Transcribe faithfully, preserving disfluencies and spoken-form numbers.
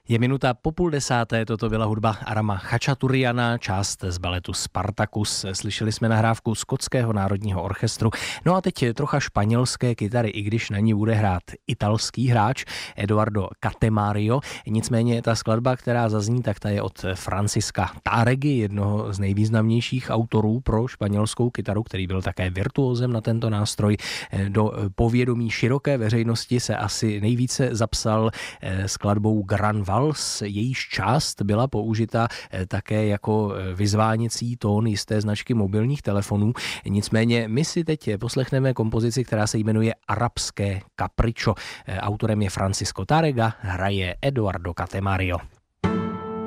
Je minuta po půl desáté, toto byla hudba Arama Chačaturiana, část z baletu Spartacus. Slyšeli jsme nahrávku Skotského národního orchestru. No a teď trocha španělské kytary, i když na ní bude hrát italský hráč Eduardo Catemario. Nicméně ta skladba, která zazní, tak ta je od Francisca Tárregi, jednoho z nejvýznamnějších autorů pro španělskou kytaru, který byl také virtuózem na tento nástroj. Do povědomí široké veřejnosti se asi nejvíce zapsal skladbou Gran Vals, jejíž část byla použita také jako vyzváněcí tón jisté značky mobilních telefonů. Nicméně my si teď poslechneme kompozici, která se jmenuje Arabské kapričo. Autorem je Francisco Tárrega, hraje Eduardo Catemario.